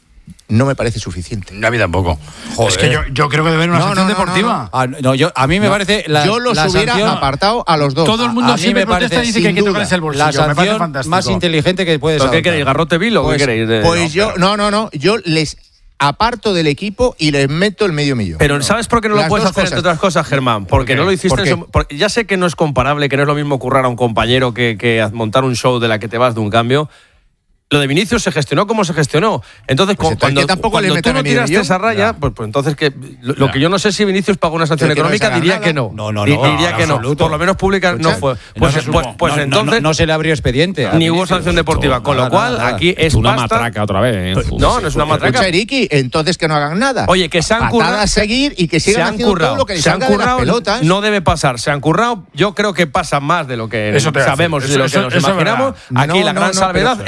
no me parece suficiente. A mí tampoco. Es que yo, yo creo que debe haber una No, sanción no, no, deportiva. Ah, no, yo, a mí me parece. La, yo los la hubiera sanción- apartado a los dos. Todo el mundo a mí siempre me protesta parece, y dice que hay sin que duda, tocarse el bolsillo. la me parece sanción fantástico. más inteligente que puedes ¿Pero qué adoptar. queréis? ¿Garrote vil o Pues, qué queréis? de- pues no, yo, pero- no, no, no, yo les aparto del equipo y les meto el medio millón. Pero ¿sabes por qué no lo Las puedes dos hacer, cosas. entre otras cosas, Germán? Porque qué? no lo hiciste ¿Por en qué? su- porque ya sé que no es comparable, que no es lo mismo currar a un compañero que, que montar un show de la que te vas de un cambio. Lo de Vinicius se gestionó como se gestionó. Entonces, Pues cu- entonces cuando, que tampoco cuando le tú metan no el medio tiraste millón. esa raya, Ya. pues, pues entonces que lo, lo Ya. que yo no sé si Vinicius pagó una sanción Pero que no económica, les hagan diría nada. que no. No, no, Di- no, diría en que no. absoluto. Por lo menos pública no fue. Pues, No, pues, pues no, no, entonces no, no se le abrió expediente. a ni hubo Vinicius. sanción deportiva. Con lo Nada, cual, nada, nada. aquí es una pasta. matraca otra vez. ¿eh? No, no es una matraca. Escucha, Eriki, entonces que no hagan nada. Oye, que se han Patada currado. a seguir y que se sigan han haciendo currado. todo lo que les se han salga de las currado. pelotas. No debe pasar. Se han currado. Yo creo que pasa más de lo que Eso te voy a sabemos y decir. de lo Eso- que nos eso es imaginamos. verdad. Aquí No, la no, gran no, salvedad pero- es que el Oye,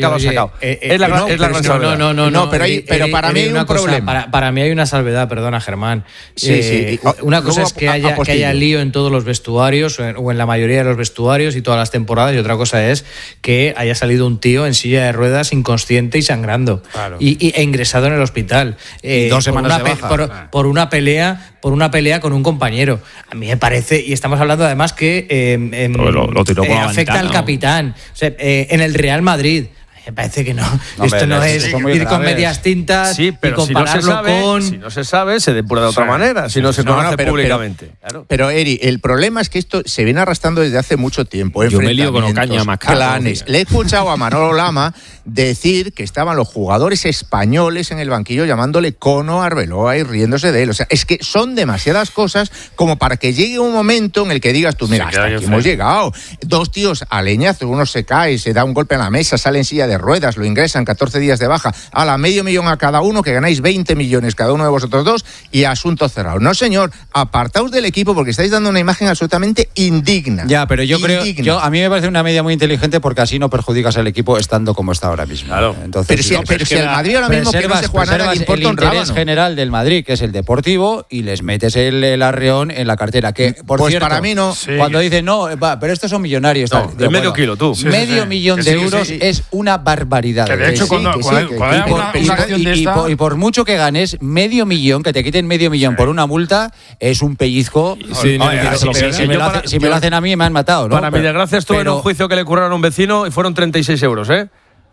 sacado, oye, ha sacado. Eh, eh, es la, no, es la pero gran no, salvedad. no, no, no, No, pero hay- Eri, pero Eri, para mí Eri, hay una un cosa, problema. Para, para mí hay una salvedad, perdona, Germán. Sí, Eh, sí. Una cosa Luego es que a- haya, que apostillo. haya lío en todos los vestuarios o en, o en la mayoría de los vestuarios y todas las temporadas, y otra cosa es que haya salido un tío en silla de ruedas inconsciente y sangrando y, y- e ingresado en el hospital. Eh, Y dos por semanas una de pe- baja. Por, por una pelea, por una pelea con un compañero. A mí me parece, y estamos hablando además que eh, em, Lo- lo- lo tiró por la afecta ventana, al ¿no? capitán. O sea, eh, en el Real Madrid. Me parece que no. No, Esto hombre, no es- es son muy ir con graves. medias tintas Sí, pero y si no se compararlo sabe, con. si no se sabe, se depura de otra Sí. manera, si no se No, no, conoce pero- públicamente. Claro. Pero, Eri, el problema es que esto se viene arrastrando desde hace mucho tiempo. Yo me lío con Enfrentamientos, Ocaña más caro, clanes. tío. Le he escuchado a Manolo Lama decir que estaban los jugadores españoles en el banquillo llamándole cono a Arbeloa y riéndose de él. O sea, es que son demasiadas cosas como para que llegue un momento en el que digas tú, mira, Se hasta queda aquí bien hemos feo. llegado. Dos tíos a leñazo, uno se cae, se da un golpe en la mesa, sale en silla de ruedas, lo ingresan, catorce días de baja, a la medio millón a cada uno, que ganáis veinte millones cada uno de vosotros dos y asunto cerrado. No, señor, apartaos del equipo porque estáis dando una imagen absolutamente indigna. Ya, pero yo creo, Indigna. yo, a mí me parece una medida muy inteligente porque así no perjudicas al equipo estando como está ahora mismo. Claro. Entonces, Pero si, no, pero es si que el la- Madrid ahora mismo que no preservas, se juega nada, le preservas importa el un interés rábano. general del Madrid, que es el deportivo, y les metes el, el arreón en la cartera. Que, por Pues cierto, para mí no. Sí. Cuando dicen, no, va, pero estos son millonarios. No, tal. de Digo, medio kilo, tú. Sí, sí, medio sí. millón Que de sí, que euros sí. es una barbaridad. Que de hecho, Sí, cuando, que sí, cuando, que- cuando y haya por- una, y, una por- acción de y esta. por, y por mucho que ganes, medio millón, que te quiten medio millón por una multa, es un pellizco. Sí, no, Oye, que si, se lo si- pierden. si me Yo lo hace- para- si me lo yo- hacen a mí, me han matado, ¿no? Para mi Pero- desgracia estuve en pero- un juicio que le curraron a un vecino y fueron treinta y seis euros, ¿eh?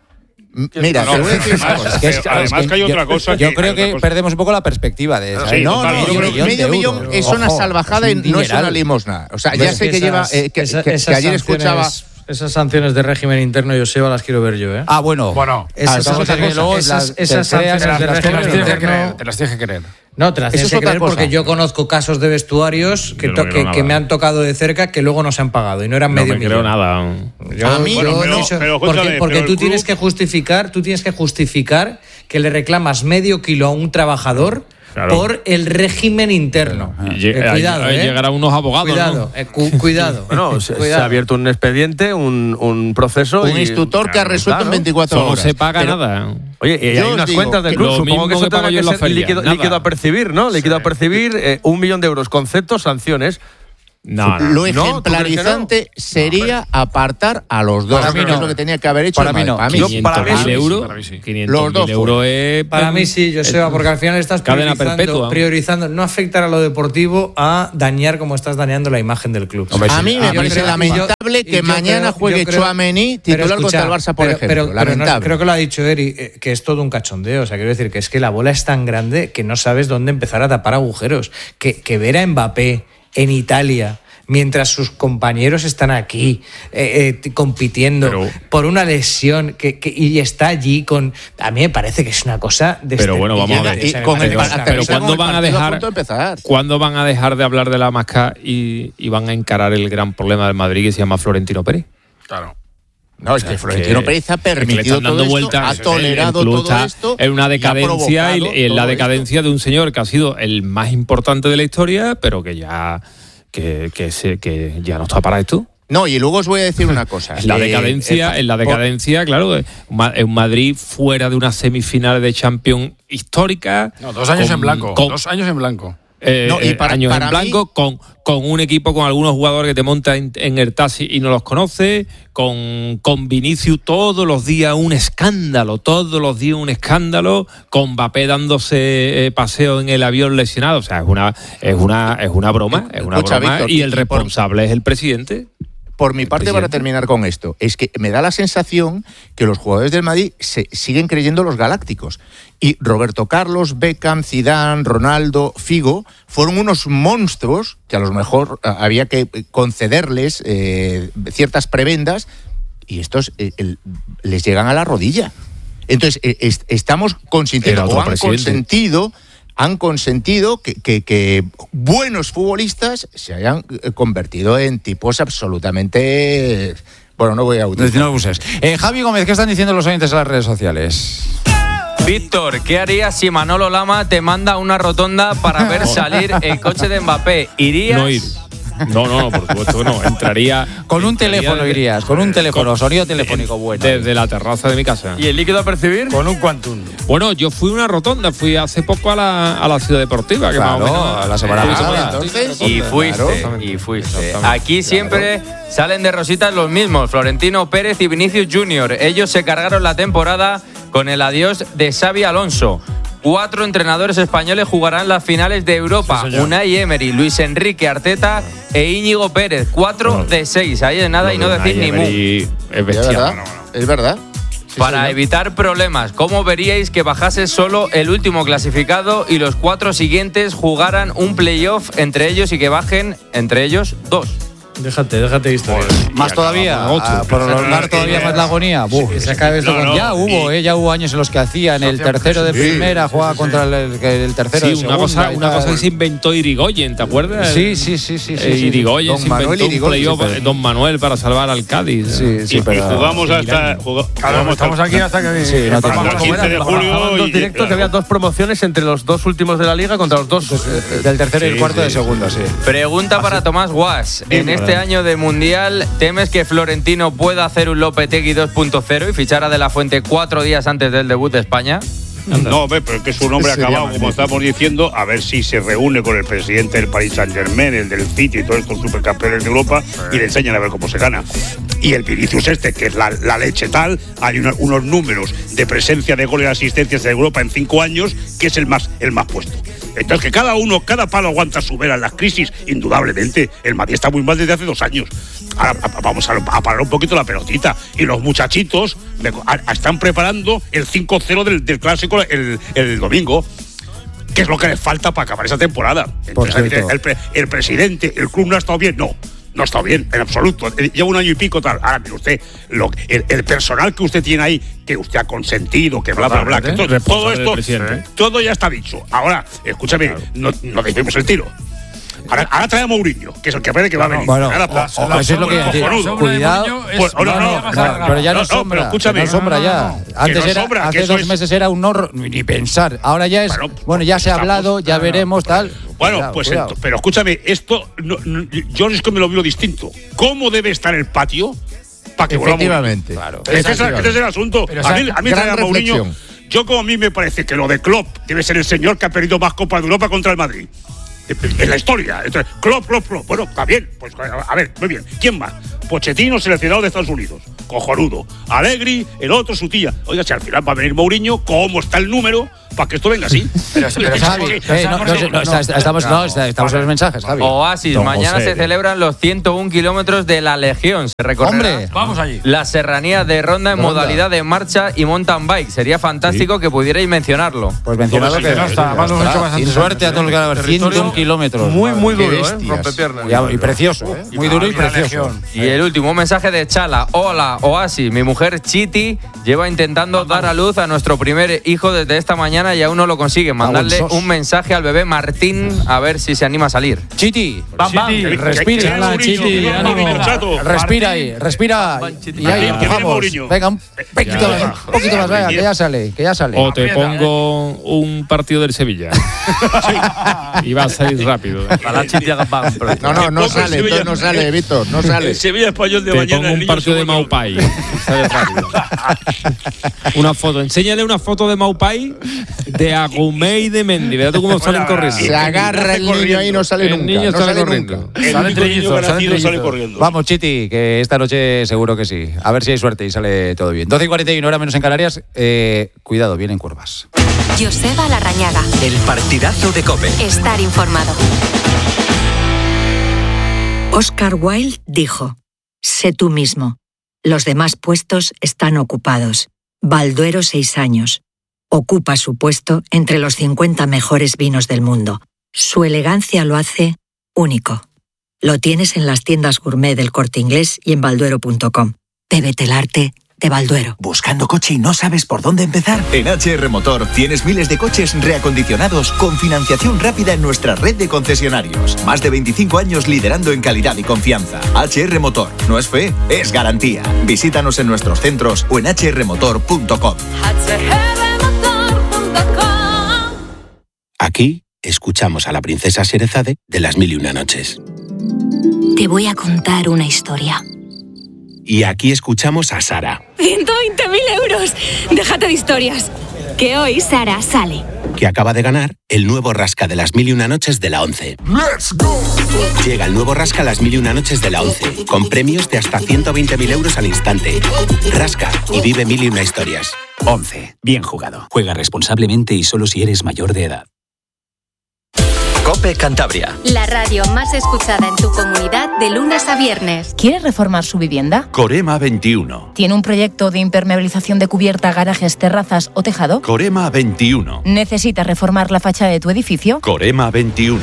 M- Mira, No, te voy a decir una además, cosa. que es- además es que hay yo- otra cosa. Yo que- creo hay otra que cosa. perdemos un poco la perspectiva de esa. Sí, ¿eh? No, no, totalmente. yo creo que medio de millón euros. es una Ojo, salvajada es y un no es una dineral. limosna. O sea, Pero ya es sé que esas- lleva. eh, que, esa- que- que esas ayer escuchaba. sanciones- Esas sanciones de régimen interno, Joseba, las quiero ver yo, ¿eh? Ah, bueno. Bueno, Esas- Esas cosas que esas- luego esas- las- te esas creas sanciones de de las te las régimen tienes que interno- creer. Te las tienes que creer. No, te las Eso tienes es que otra creer cosa. porque yo conozco casos de vestuarios que, Yo no to- me que, creo que nada. me han tocado de cerca que luego no se han pagado y no eran No medio me millón. creo nada. Yo- A mí- yo Bueno, pero- no sé, pero porque, escúchame, porque pero tú el tienes club- que justificar, tú tienes que justificar que le reclamas medio kilo a un trabajador Claro. por el régimen interno. Y Eh, lleg- cuidado, ahí ¿eh? llegarán unos abogados, Cuidado, ¿no? eh, cu- cuidado. Bueno, se, se Cuidado. ha abierto un expediente, un, un proceso. Un y- instructor que ha Claro, resuelto en claro. veinticuatro No horas. se paga Pero- nada. Oye, y hay Yo os unas digo cuentas del que club. lo Supongo mismo que eso que pago tendrá yo que en la ser feria, líquido, nada. líquido a percibir, ¿no? Líquido a percibir, eh, un millón de euros, conceptos, sanciones. No, no. Lo ¿tú crees que no? ejemplarizante sería apartar a los dos. Para mí Eso no. es lo que tenía que haber hecho. Para el mí Madrid. no. Para mí Yo- sí. para mí quinientos mil sí, euros. para mí sí. quinientos Los dos mil euros es. Para mí sí, Joseba, porque al final estás Cadena priorizando, perpetua. priorizando no afectar a lo deportivo a dañar como estás dañando la imagen del club. Hombre, A sí. mí Ah, me yo parece creo- lamentable y yo- que y yo mañana creo- juegue yo creo- Tchouaméni pero titular escucha, contra el Barça, por pero- ejemplo. pero- pero no, lamentable. creo que lo ha dicho Eri, eh, que es todo un cachondeo. O sea, quiero decir que es que la bola es tan grande que no sabes dónde empezar a tapar agujeros. Que, que ver a Mbappé en Italia mientras sus compañeros están aquí eh, eh, compitiendo Pero- por una lesión que, que- y está allí con... A mí me parece que es una cosa de Pero bueno, vamos a esterillante. ver. O sea, me Y con parece el- que es una pero cosa- pero ¿cuándo con el van a partido dejar- punto de empezar. ¿Cuándo van a dejar de hablar de la masca y, y van a encarar el gran problema del Madrid que se llama Florentino Pérez? Claro. No, es que Florentino que- Pérez ha es que le permitido están dando todo vueltas. esto, ha El- tolerado el club todo está esto. en una y ha decadencia y, provocado y en la todo decadencia de un señor que ha sido el más importante de la historia, pero que ya que, que, se, que ya no está para esto. esto. No, y luego os voy a decir una cosa. En la Eh, decadencia, eh, en la decadencia, claro, eh, Ma- en Madrid fuera de unas semifinales de Champions históricas. No, dos años con- en blanco. con- Dos años en blanco. eh, No, y eh, para- años para en blanco, mí- con, con un equipo con algunos jugadores que te montan en, en el taxi y no los conoces, con, con Vinicius todos los días un escándalo, todos los días un escándalo, con Mbappé dándose eh, paseo en el avión lesionado. O sea, es una, es una, es una broma, es una Escucha, broma. Víctor, y y- el y por- responsable es el presidente. Por mi parte, para presidente. terminar con esto, es que me da la sensación que los jugadores del Madrid se siguen creyendo los galácticos. Y Roberto Carlos, Beckham, Zidane, Ronaldo, Figo fueron unos monstruos que a lo mejor eh, había que concederles eh, ciertas prebendas y estos eh, el- les llegan a la rodilla. Entonces, eh, est- estamos consintiendo, Era otro o han presidente. consentido han consentido que, que- que buenos futbolistas se hayan eh, convertido en tipos absolutamente... Bueno, no voy a utilizar. No uses. Eh, Javi Gómez, ¿qué están diciendo los oyentes en las redes sociales? Víctor, ¿qué harías si Manolo Lama te manda a una rotonda para ver salir el coche de Mbappé? ¿Irías? No ir. No, no, por supuesto que no. Entraría. Con un entraría teléfono de- irías, con un teléfono, con- sonido telefónico bueno. Desde la terraza de mi casa. ¿Y el líquido a percibir? Con un Quantum. Bueno, yo fui a una rotonda, fui hace poco a la, a la ciudad deportiva. Que Claro, más o menos, la semana eh, pasada. Entonces, Y fuiste, Claro. y fuiste. Exactamente. Aquí siempre salen de rositas los mismos, Florentino Pérez y Vinicius Junior. Ellos se cargaron la temporada con el adiós de Xavi Alonso. Cuatro entrenadores españoles jugarán las finales de Europa. Sí, señor. Unai Emery, Luis Enrique Arteta e Íñigo Pérez. Cuatro de seis. Ahí de nada y no decir ni mu. Y es Es bestial. verdad, No, no, no. es verdad. Sí, Para señor. evitar problemas, ¿cómo veríais que bajase solo el último clasificado y los cuatro siguientes jugaran un playoff entre ellos y que bajen entre ellos dos? Déjate, déjate de historia. Más todavía, ocho. a prolongar todavía más la agonía. Buf. Que se acabe esto No, con- no. Ya hubo, eh, ya hubo años en los que hacían el tercero de primera, jugaba contra el, el- el tercero Sí, de una segunda. cosa, y una tal. cosa que se inventó Irigoyen, ¿te acuerdas? Sí, sí, sí, sí. sí, Eh, sí, sí. Irigoyen Don se Manuel inventó un Irigoyen, playoff, sí, pero- eh, Don Manuel para salvar al Cádiz. Sí, sí, Y, pero... y jugamos hasta. juga- Claro, jugamos estamos hasta- aquí hasta que. Sí, no te Vamos, preocupes. ¿cómo era? quince de julio. Jugaban dos y- directos claro. que había dos promociones entre los dos últimos de la liga contra los dos. Del tercero y el Sí, cuarto sí, de segundo, sí. Pregunta para Tomás Guas. En este año de Mundial, ¿temes que Florentino pueda hacer un Lopetegui dos punto cero y fichar a De La Fuente cuatro días antes del debut de España? No, hombre, pero es que es un hombre Sería acabado, como magnífico. estamos diciendo, a ver si se reúne con el presidente del Paris Saint-Germain, el del City y todos estos supercampeones de Europa y le enseñan a ver cómo se gana. Y el Vinicius este, que es la, la leche tal, hay una- unos números de presencia de goles y asistencias en Europa en cinco años, que es el más, el más puesto. Entonces, que cada uno, cada palo aguanta su vela en las crisis, indudablemente. El Madrid está muy mal desde hace dos años. Ahora a- a- vamos a, a parar un poquito la pelotita. Y los muchachitos me- a- a- están preparando el cinco cero del, del clásico el, el domingo. ¿Qué es lo que les falta para acabar esa temporada? Por Entonces, cierto. el, pre- el presidente, el club no ha estado bien, no. No ha estado bien, en absoluto. Eh, Lleva un año y pico tal. Ahora, mire usted, lo, el, el personal que usted tiene ahí, que usted ha consentido, que bla, bla, bla, que todo, todo Responsable del esto, presidente. todo ya está dicho. Ahora, escúchame, no, no decimos el tiro. Ahora, ahora trae a Mourinho, que es el que parece que va a venir. Bueno, Ahora, la- pues, la eso es lo que sombra- decía. la sombra de Cuidado. Mourinho es- Pues, no, no, no, no, no, No, pero ya no, no, es no, sombra. pero escúchame. que no es sombra No, ya. no, no. Antes Que no es era, sombra, que hace eso dos es- meses era un no, ni pensar. Ahora ya es, Bueno, bueno, ya se ha estamos- hablado, ya veremos, tal. Bueno, Cuidado, pues cuidado. ento- pero escúchame, esto no- no- yo es que me lo veo distinto. ¿Cómo debe estar el patio para que vuelva Mourinho? Efectivamente. Claro. Este es, el- este es el asunto. Pero a esa mí, a mí gran trae a Mourinho. reflexión. Yo, como a mí me parece que lo de Klopp debe ser el señor que ha perdido más Copas de Europa contra el Madrid. En la historia. Entonces, Klopp, Klopp, Klopp. Bueno, está bien. Pues a ver, muy bien. ¿Quién más? Pochettino, seleccionado de Estados Unidos. Cojonudo. Alegri, el otro, su tía. Oiga, si al final va a venir Mourinho, ¿cómo está el número para que esto venga así? Pero- pero, Javi, que- eh, no, no, no, no, está- está- estamos, no, está- estamos en los mensajes, Javi. Oasis, Don mañana José. se celebran los ciento un kilómetros de la Legión. Se recorrerá Hombre. Vamos allí. la serranía de Ronda en Ronda. modalidad de marcha y mountain bike. Sería fantástico que pudierais mencionarlo. Pues mencionado Todo que. se no está, además lo hemos hecho Y bastante suerte a todos los que van a ver. ciento un Territorio kilómetros. Muy, muy Qué duro, ¿eh? bestias. Rompepiernas. Ya, y precioso, ¿eh? Muy duro y la precioso. Legión. Y el último mensaje de Chala. Hola, Oasis. Mi mujer Chiti lleva intentando dar a luz a nuestro primer hijo desde esta mañana y aún no lo consigue. Mandarle sos. un mensaje al bebé Martín a ver si se anima a salir. Chiti, Bam, bam. Chiti, Que- respire. que- que- Hola, Mourinho, Chiti, que- ánimo. Mourinho, chato. respira ahí, respira. Bam, Chiti. Y ahí Martín, que viene empujamos. Mourinho. Venga, un poquito más, un poquito más, venga, que ya sale, que ya sale. O te pongo un partido del Sevilla. Y va a salir rápido. Ojalá Chiti haga pam, pero- No, no, no Pobre sale, Sevilla. entonces no sale, Víctor, no sale. El Sevilla Español de Te mañana. pongo el un niño partido de seguro. Maupai. Y sale rápido. Una foto. Enséñale una foto de Maupai, de Agumé y de Mendy. Verás tú cómo salen corriendo. Se agarra el niño ahí y no sale El nunca. niño no sale sale corriendo. nunca. El Sale único trillizos, niño que ha sale nacido sale trillizos. corriendo. Vamos, Chiti, que esta noche seguro que sí. A ver si hay suerte y sale todo bien. doce y cuarenta y uno, hora menos en Canarias. Eh, cuidado, vienen curvas. Joseba Larrañaga. El partidazo de COPE. Estar informado. Oscar Wilde dijo: sé tú mismo. Los demás puestos están ocupados. Balduero, seis años. Ocupa su puesto entre los cincuenta mejores vinos del mundo. Su elegancia lo hace único. Lo tienes en las tiendas gourmet del Corte Inglés y en balduero punto com. Bébete el arte de Balduero. ¿Buscando coche y no sabes por dónde empezar? En H R Motor tienes miles de coches reacondicionados con financiación rápida en nuestra red de concesionarios. Más de veinticinco años liderando en calidad y confianza. H R Motor. No es fe, es garantía. Visítanos en nuestros centros o en h r motor punto com. Aquí escuchamos a la princesa Sherezade de Las Mil y Una Noches. Te voy a contar una historia. Y aquí escuchamos a Sara, ¡ciento veinte mil euros! Déjate de historias. Que hoy Sara sale. que acaba de ganar el nuevo Rasca de las Mil y Una Noches de la ONCE. ¡Let's go! Llega el nuevo Rasca las Mil y Una Noches de la ONCE, con premios de hasta ciento veinte mil euros al instante. Rasca y vive mil y una historias. ONCE. Bien jugado. Juega responsablemente y solo si eres mayor de edad. COPE Cantabria. La radio más escuchada en tu comunidad de lunes a viernes. ¿Quiere reformar su vivienda? Corema veintiuno. ¿Tiene un proyecto de impermeabilización de cubierta, garajes, terrazas o tejado? Corema veintiuno. ¿Necesita reformar la fachada de tu edificio? Corema veintiuno.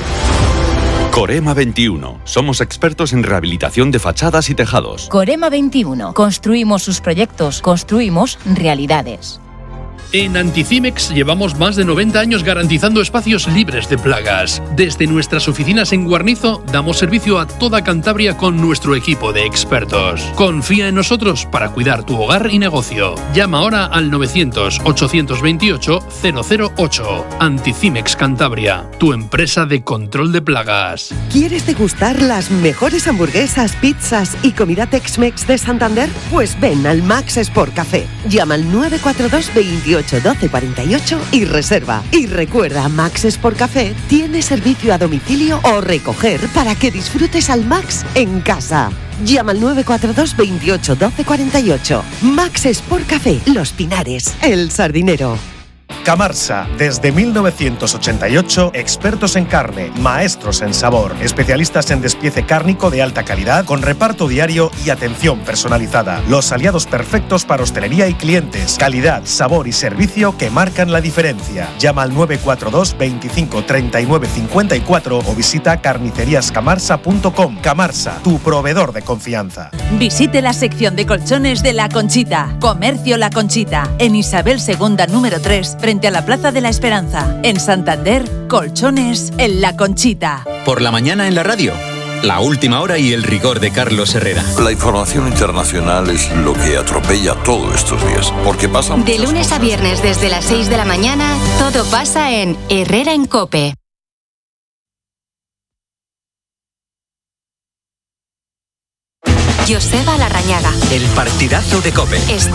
Corema veintiuno. Somos expertos en rehabilitación de fachadas y tejados. Corema veintiuno. Construimos sus proyectos, construimos realidades. En Anticimex llevamos más de noventa años garantizando espacios libres de plagas. Desde nuestras oficinas en Guarnizo damos servicio a toda Cantabria con nuestro equipo de expertos. Confía en nosotros para cuidar tu hogar y negocio. Llama ahora al novecientos, ochocientos veintiocho, cero cero ocho. Anticimex Cantabria, tu empresa de control de plagas. ¿Quieres degustar las mejores hamburguesas, pizzas y comida Tex-Mex de Santander? Pues ven al Max Sport Café. Llama al nueve cuatro dos, veintiocho doce cuarenta y ocho y reserva. Y recuerda, Max Sport Café tiene servicio a domicilio o recoger para que disfrutes al Max en casa. Llama al nueve cuatro dos, veintiocho doce cuarenta y ocho. Max Sport Café, Los Pinares, El Sardinero. Camarsa, desde mil novecientos ochenta y ocho, expertos en carne, maestros en sabor, especialistas en despiece cárnico de alta calidad, con reparto diario y atención personalizada. Los aliados perfectos para hostelería y clientes, calidad, sabor y servicio que marcan la diferencia. Llama al nueve cuatro dos, veinticinco, treinta y nueve cincuenta y cuatro o visita carnicerías camarsa punto com. Camarsa, tu proveedor de confianza. Visite la sección de colchones de La Conchita. Comercio La Conchita, en Isabel segunda número tres, frente a la Plaza de la Esperanza. En Santander, colchones en La Conchita. Por la mañana en la radio, la última hora y el rigor de Carlos Herrera. La información internacional es lo que atropella todos estos días, porque pasan De lunes cosas. a viernes desde las seis de la mañana, todo pasa en Herrera en COPE. Joseba Larrañaga. El partidazo de COPE. Está